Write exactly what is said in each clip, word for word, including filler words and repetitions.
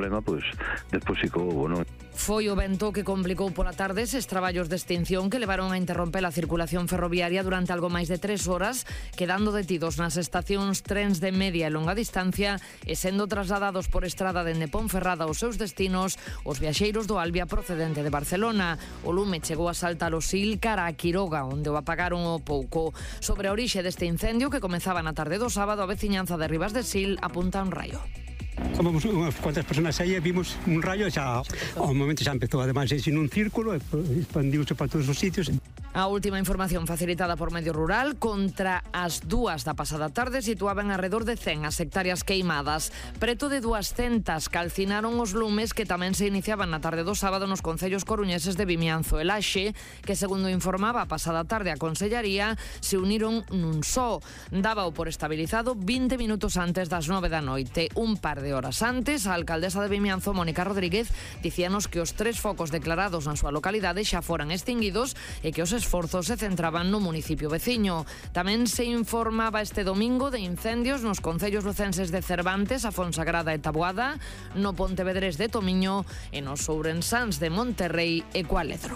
problema, pues despois sí que houbo, non? Foi o vento que complicou pola tarde eses traballos de extinción que levaron a interromper a circulación ferroviaria durante algo máis de tres horas, quedando detidos nas estacións trens de media e longa distancia e sendo trasladados por estrada dende Ponferrada aos seus destinos os viaxeiros do Albia procedente de Barcelona. O lume chegou a saltar o Sil cara a Quiroga, onde o apagaron o pouco. Sobre a orixe deste incendio que comezaba na tarde do sábado, a veciñanza de Ribas de Sil apunta un raio. Somos unhas cuantas personas aí e vimos un rayo, xa ao momento xa empezou ademais en un círculo e expandiuse para todos os sitios. A última información facilitada por Medio Rural, contra as dúas da pasada tarde situaban alrededor de cen as hectáreas queimadas. Preto de duascentas calcinaron os lumes que tamén se iniciaban na tarde do sábado nos concellos coruñeses de Vimianzo e Laxe, que segundo informaba a pasada tarde a Consellaría, se uniron nun só. Dábao por estabilizado vinte minutos antes das nove da noite. Un par de horas antes, a alcaldesa de Vimianzo, Mónica Rodríguez, dicíanos que os tres focos declarados na súa localidade xa foran extinguidos e que os esforzos se centraban no municipio veciño. Tamén se informaba este domingo de incendios nos concellos lucenses de Cervantes, a Fonsagrada e Taboada, no Pontevedrés de Tomiño e nos ourensáns de Monterrei e Cualedro.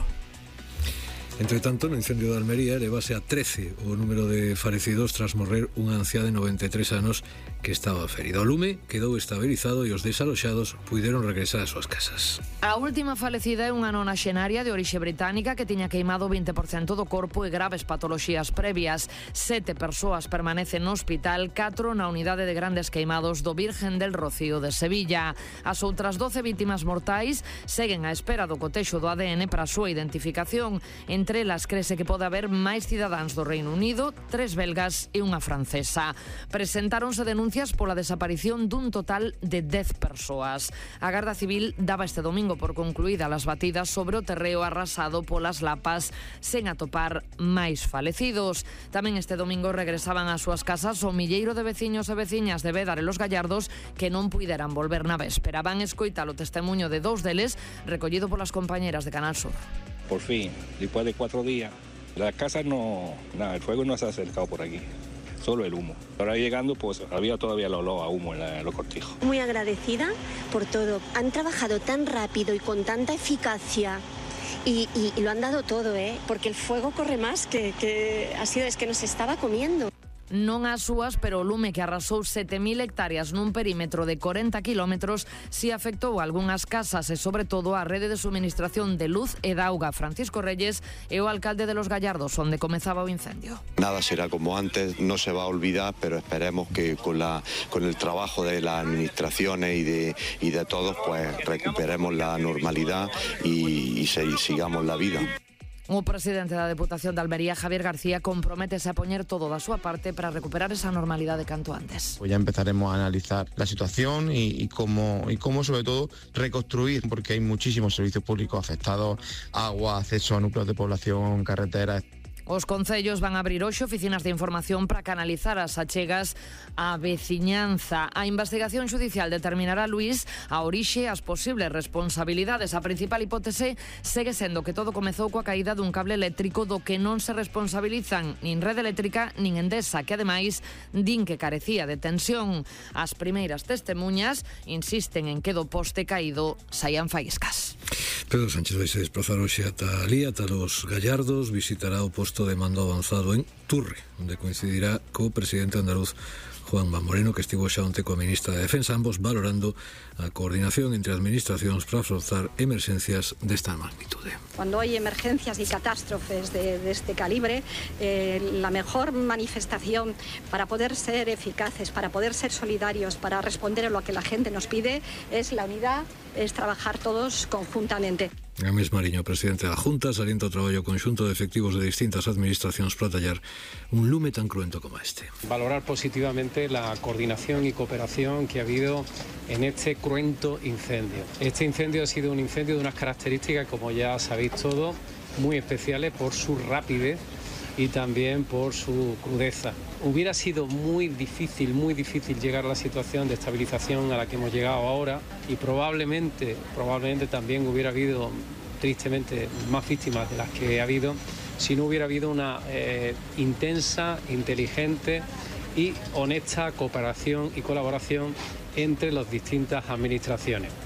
Entre tanto, no incendio de Almería elevase a trece o número de falecidos tras morrer unha anciá de noventa e tres anos que estaba ferida. O lume quedou estabilizado e os desaloxados puideron regresar ás súas casas. A última falecida é unha nonaxenaria de orixe británica que tiña queimado vinte por cento do corpo e graves patoloxías previas. Sete persoas permanecen no hospital, catro na unidade de grandes queimados do Virgen del Rocío de Sevilla. As outras doce vítimas mortais seguen á espera do cotexo do A D N para a súa identificación. Entre elas crese que pode haber máis cidadáns do Reino Unido, tres belgas e unha francesa. Presentáronse denuncias pola desaparición dun total de dez persoas. A Garda Civil daba este domingo por concluída as batidas sobre o terreo arrasado polas lapas sen atopar máis falecidos. Tamén este domingo regresaban ás súas casas o milleiro de veciños e veciñas de Bédar e Los Gallardos que non puideran volver na véspera. Van escoitar o testemunho de dous deles recollido polas compañeras de Canal Sur. Por fin, después de cuatro días, la casa no, nada, el fuego no se ha acercado por aquí, solo el humo. Ahora llegando, pues había todavía el olor a humo en, la, en los cortijos. Muy agradecida por todo. Han trabajado tan rápido y con tanta eficacia y, y, y lo han dado todo, ¿eh? Porque el fuego corre más que, que ha sido, es que nos estaba comiendo. Non as súas, pero o lume que arrasou sete mil hectáreas nun perímetro de corenta kilómetros si afectou algunhas casas e sobre todo a rede de suministración de luz e de auga. Francisco Reyes é o alcalde de Los Gallardos, onde comezaba o incendio. Nada será como antes, no se va a olvidar, pero esperemos que con la con el trabajo de las administraciones y de y de todos, pues recuperemos la normalidad y, y se, y sigamos la vida. O presidente da Deputación de Almería, Javier García, comprométese a poñer todo da súa parte para recuperar esa normalidade canto antes. Pues ya empezaremos a analizar la situación y, y, cómo, y cómo, sobre todo, reconstruir, porque hay muchísimos servicios públicos afectados, agua, acceso a núcleos de población, carreteras. Os concellos van a abrir hoxe oficinas de información para canalizar as achegas á veciñanza. A investigación xudicial determinará, Luís, a orixe e as posibles responsabilidades. A principal hipótese segue sendo que todo comezou coa caída dun cable eléctrico do que non se responsabilizan nin Rede Eléctrica nin Endesa, que ademais din que carecía de tensión. As primeiras testemuñas insisten en que do poste caído saían faíscas. Pedro Sánchez vai se desplazar hoxe ata alí, ata Los Gallardos, visitará o posto de mando avanzado en Turre, onde coincidirá co presidente andaluz Juanma Moreno, que estivo xa onte coa ministra de Defensa, ambos valorando a coordinación entre administracións para afrontar emerxencias desta magnitude. Cuando hay emergencias y catástrofes de, de este calibre, eh, la mejor manifestación para poder ser eficaces, para poder ser solidarios, para responder a lo que la gente nos pide, es la unidad, es trabajar todos conjuntamente. Gamés Mariño, presidente da Junta, salienta o traballo conxunto de efectivos de distintas administracións para tallar un lume tan cruento como este. Valorar positivamente la coordinación y cooperación que ha habido en este cruento incendio. Este incendio ha sido un incendio de unas características, como ya sabéis todos, muy especiales por su rapidez y también por su crudeza. Hubiera sido muy difícil, muy difícil llegar a la situación de estabilización a la que hemos llegado ahora y probablemente, probablemente también hubiera habido, tristemente, más víctimas de las que ha habido si no hubiera habido una eh, intensa, inteligente y honesta cooperación y colaboración entre las distintas administraciones.